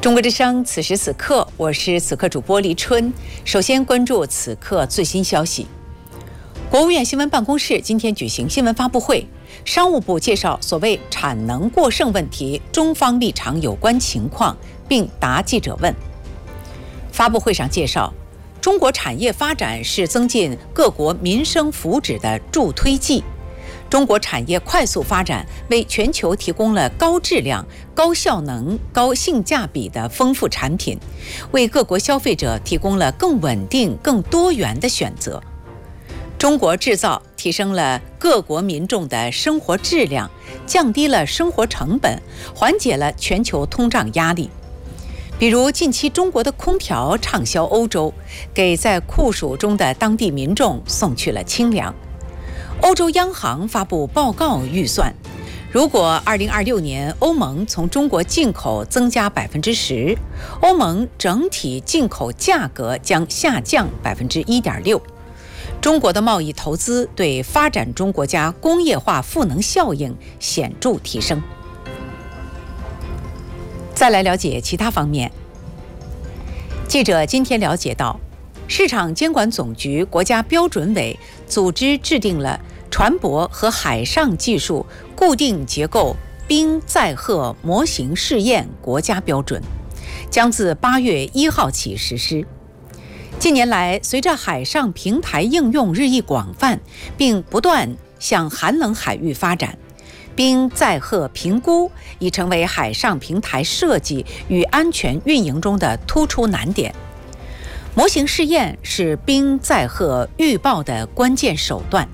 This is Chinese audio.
中国之声，此时此刻，我是此刻主播黎春。首先关注此刻最新消息。国务院新闻办公室今天举行新闻发布会，商务部介绍所谓产能过剩问题中方立场有关情况，并答记者问。发布会上介绍，中国产业发展是增进各国民生福祉的助推剂。中国产业快速发展，为全球提供了高质量、高效能、高性价比的丰富产品，为各国消费者提供了更稳定、更多元的选择。中国制造提升了各国民众的生活质量，降低了生活成本，缓解了全球通胀压力。比如近期中国的空调畅销欧洲，给在酷暑中的当地民众送去了清凉。欧洲央行发布报告预算，如果2026年欧盟从中国进口增加10%，欧盟整体进口价格将下降1.6%。中国的贸易投资对发展中国家工业化赋能效应显著提升。再来了解其他方面。记者今天了解到，市场监管总局国家标准委组织制定了船舶和海上技术固定结构冰载荷模型试验国家标准，将自8月1号起实施。近年来，随着海上平台应用日益广泛，并不断向寒冷海域发展，冰载荷评估已成为海上平台设计与安全运营中的突出难点。模型试验是冰载荷预报的关键手段。